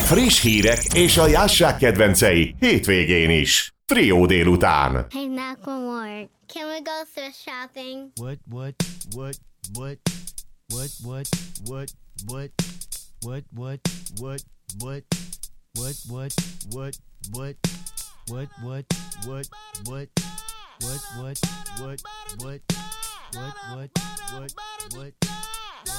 Friss hírek és a jásság kedvencei hétvégén is. Trió délután. Hey, Macklemore, can we go thrift shopping? What?